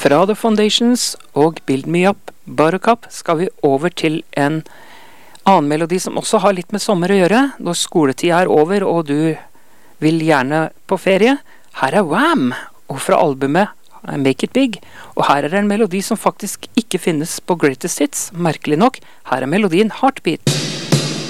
Fra The Foundations og Build Me Up Buttercup skal vi over til en annen melodi som også har litt med sommer å gjøre, når skoletiden er over og du vil gjerne på ferie. Her er Wham! Og fra albumet Make It Big. Og her er det en melodi som faktisk ikke finnes på Greatest Hits, merkelig nok. Her er melodien Heartbeat.